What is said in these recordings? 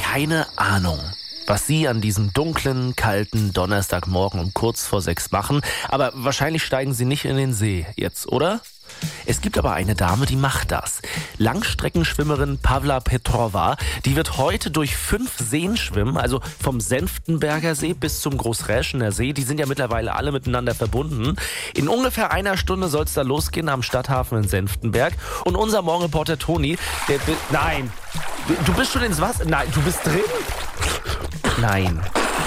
keine Ahnung, was Sie an diesem dunklen, kalten Donnerstagmorgen um kurz vor 6 machen. Aber wahrscheinlich steigen Sie nicht in den See jetzt, oder? Es gibt aber eine Dame, die macht das. Langstreckenschwimmerin Pavla Petrova, die wird heute durch 5 Seen schwimmen, also vom Senftenberger See bis zum Großräschener See. Die sind ja mittlerweile alle miteinander verbunden. In ungefähr einer Stunde soll es da losgehen am Stadthafen in Senftenberg. Und unser Morgenreporter Toni, Nein, du bist schon ins Wasser? Nein, du bist drin? Nein.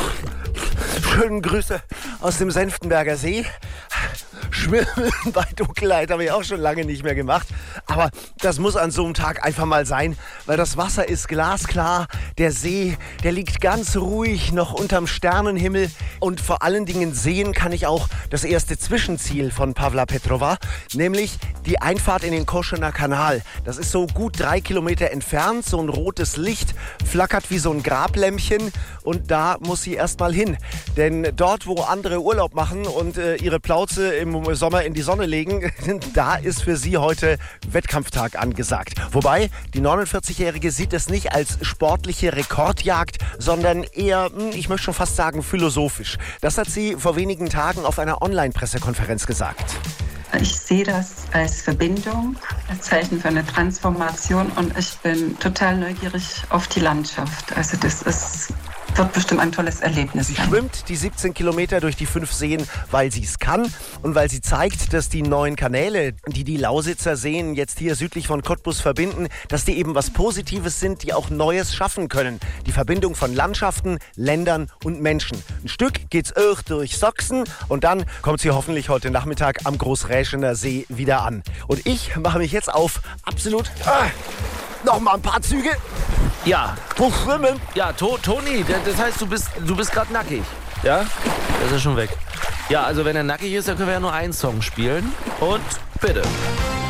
Schönen Grüße aus dem Senftenberger See. Schwimmen bei Dunkelheit habe ich auch schon lange nicht mehr gemacht. Aber das muss an so einem Tag einfach mal sein, weil das Wasser ist glasklar. Der See, der liegt ganz ruhig noch unterm Sternenhimmel. Und vor allen Dingen sehen kann ich auch das erste Zwischenziel von Pavla Petrova, nämlich die Einfahrt in den Koschener Kanal. Das ist so gut 3 Kilometer entfernt. So ein rotes Licht flackert wie so ein Grablämpchen. Und da muss sie erst mal hin. Denn dort, wo andere Urlaub machen und ihre Plauze im Sommer in die Sonne legen, da ist für sie heute Wettkampftag angesagt. Wobei, die 49-Jährige sieht es nicht als sportliche Rekordjagd, sondern eher, ich möchte schon fast sagen, philosophisch. Das hat sie vor wenigen Tagen auf einer Online-Pressekonferenz gesagt. Ich sehe das als Verbindung, als Zeichen für eine Transformation und ich bin total neugierig auf die Landschaft. Also wird bestimmt ein tolles Erlebnis sein. Sie schwimmt die 17 Kilometer durch die 5 Seen, weil sie es kann und weil sie zeigt, dass die neuen Kanäle, die die Lausitzer Seen jetzt hier südlich von Cottbus verbinden, dass die eben was Positives sind, die auch Neues schaffen können. Die Verbindung von Landschaften, Ländern und Menschen. Ein Stück geht's auch durch Sachsen und dann kommt sie hoffentlich heute Nachmittag am Großräschener See wieder an. Und ich mache mich jetzt auf absolut... noch mal ein paar Züge. Ja. Hoch schwimmen. Ja, Toni, das heißt, du bist gerade nackig. Ja? Der ist ja schon weg. Ja, also wenn er nackig ist, dann können wir ja nur einen Song spielen. Und bitte.